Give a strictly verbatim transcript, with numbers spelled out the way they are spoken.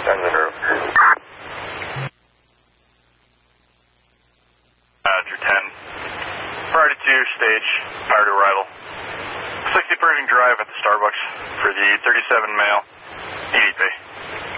engine room. Roger ten. Priority two, stage, prior to arrival. sixty Pershing Drive at the Starbucks for the thirty-seven male E D P.